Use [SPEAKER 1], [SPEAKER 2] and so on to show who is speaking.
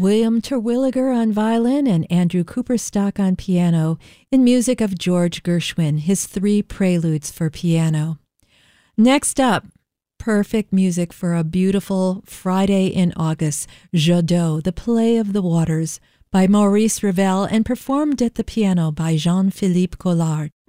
[SPEAKER 1] William Terwilliger on violin and Andrew Cooperstock on piano, in music of George Gershwin, his 3 preludes for piano. Next up, perfect music for a beautiful Friday in August, Jadot, The Play of the Waters, by Maurice Ravel and performed at the piano by Jean-Philippe Collard.